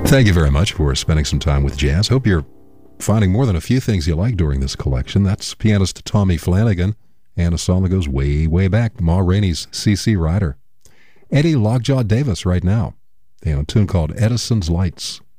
Thank you very much for spending some time with jazz. Hope you're finding more than a few things you like during this collection. That's pianist Tommy Flanagan and a song that goes way, way back, Ma Rainey's C.C. Rider. Eddie Lockjaw Davis right now, a tune called Edison's Lights.